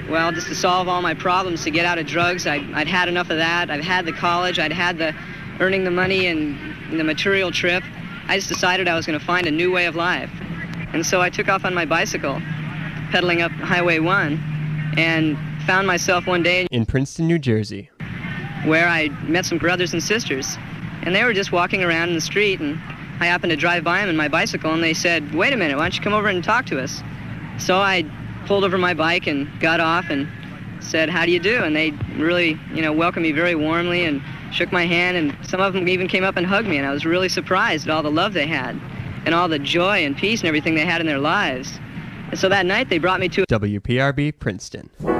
well, just to solve all my problems, to get out of drugs. I'd had enough of that. I've had the college. I'd had the earning the money and the material trip. I just decided I was going to find a new way of life. And so I took off on my bicycle, pedaling up Highway 1, and found myself one day in Princeton, New Jersey, where I met some brothers and sisters. And they were just walking around in the street, and I happened to drive by them in my bicycle, and they said, "Wait a minute, why don't you come over and talk to us?" So I pulled over my bike and got off and said, "How do you do?" And they really, welcomed me very warmly and shook my hand, and some of them even came up and hugged me, and I was really surprised at all the love they had and all the joy and peace and everything they had in their lives. And so that night they brought me to WPRB Princeton.